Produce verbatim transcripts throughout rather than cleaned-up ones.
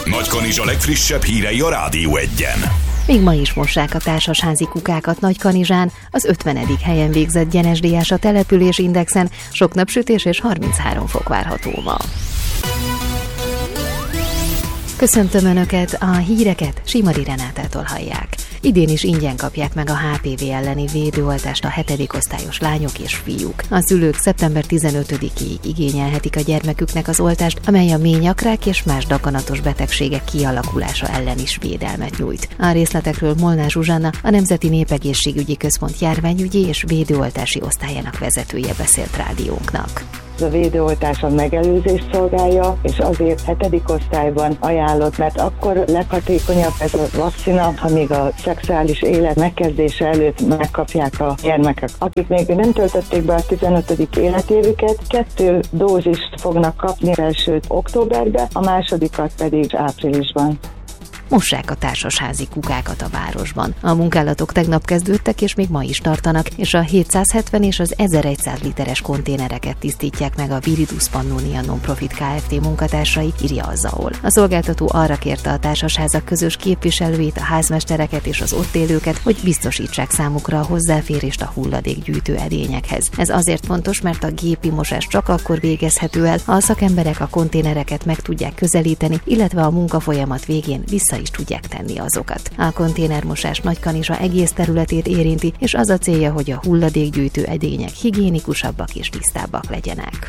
Nagykanizsa legfrissebb hírei a Rádió Egyen. Még ma is mossák a társasházi kukákat Nagykanizsán, az ötvenedik helyen végzett Gyenes Díjas a település indexen, sok napsütés és harminchárom fok várható ma. Köszöntöm Önöket, a híreket Simari Renátától hallják. Idén is ingyen kapják meg a há pé vé elleni védőoltást a hetedik osztályos lányok és fiúk. A szülők szeptember tizenötödikéig igényelhetik a gyermeküknek az oltást, amely a ményakrák és más daganatos betegségek kialakulása ellen is védelmet nyújt. A részletekről Molnár Zsuzsanna, a Nemzeti Népegészségügyi Központ járványügyi és védőoltási osztályának vezetője beszélt rádiónknak. A védőoltás a megelőzést szolgálja, és azért hetedik osztályban ajánlott, mert akkor leghatékonyabb ez a vakcina, ha még a szexuális élet megkezdése előtt megkapják a gyermekek. Akik még nem töltötték be a tizenötödik életévüket, kettő dózist fognak kapni, elsőt októberben, a másodikat pedig áprilisban. Mossák a társasházi kukákat a városban. A munkálatok tegnap kezdődtek, és még ma is tartanak, és a hétszázhetven és az ezerszáz literes konténereket tisztítják meg a Viridis Pannonia Non-Profit Kft. Munkatársai, írja a zé á o el. A szolgáltató arra kérte a társasházak közös képviselőit, a házmestereket és az ott élőket, hogy biztosítsák számukra a hozzáférést a hulladékgyűjtő edényekhez. Ez azért fontos, mert a gépi mosás csak akkor végezhető el, ha a szakemberek a konténereket meg tudják közelíteni, illetve a munkafolyamat végén vissza is tudják tenni azokat. A konténermosás Nagykanizsa egész területét érinti, és az a célja, hogy a hulladékgyűjtő edények higiénikusabbak és tisztábbak legyenek.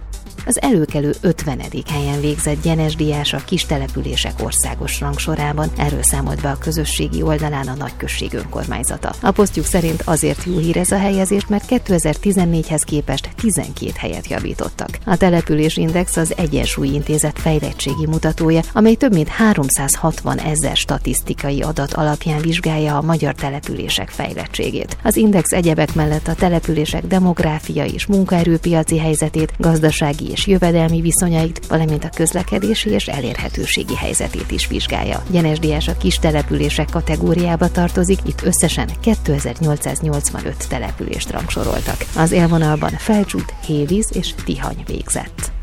Az előkelő ötvenedik helyen végzett Gyenes Díjas a kistelepülések országos rangsorában, erről számolt be a közösségi oldalán a nagyközség önkormányzata. A posztjuk szerint azért jó hír ez a helyezést, mert kétezer-tizennégyhez képest tizenkét helyet javítottak. A településindex az Egyensúly Intézet fejlettségi mutatója, amely több mint háromszázhatvan ezer statisztikai adat alapján vizsgálja a magyar települések fejlettségét. Az index egyebek mellett a települések demográfiai és munkaerőpiaci helyzetét, gazdasági és jövedelmi viszonyait, valamint a közlekedési és elérhetőségi helyzetét is vizsgálja. Gyenes Díjas a kis települések kategóriába tartozik, itt összesen kétezer-nyolcszáznyolcvanöt települést rangsoroltak. Az élvonalban Felcsút, Hévíz és Tihany végzett.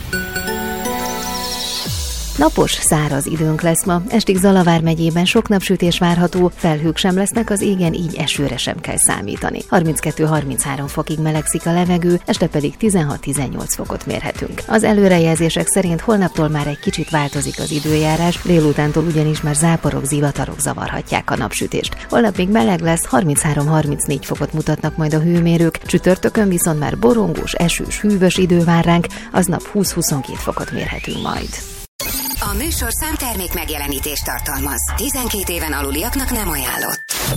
Napos, száraz időnk lesz ma, estig Zalavár megyében sok napsütés várható, felhők sem lesznek az égen, így esőre sem kell számítani. harminckettő-harminchárom fokig melegszik a levegő, este pedig tizenhat-tizennyolc fokot mérhetünk. Az előrejelzések szerint holnaptól már egy kicsit változik az időjárás, délutántól ugyanis már záporok, zivatarok zavarhatják a napsütést. Holnap még meleg lesz, harminchárom-harmincnégy fokot mutatnak majd a hőmérők, csütörtökön viszont már borongós, esős, hűvös idő vár ránk, aznap húsz-huszonkét fokot mérhetünk majd. A műsorszám termék megjelenítést tartalmaz. tizenkét éven aluliaknak nem ajánlott.